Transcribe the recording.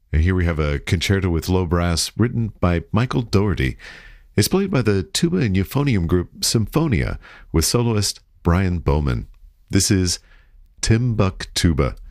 And here we have a concerto with low brass written by Michael Dougherty. It's played by the tuba and euphonium group Symphonia with soloist Brian Bowman. This is Timbuktuba.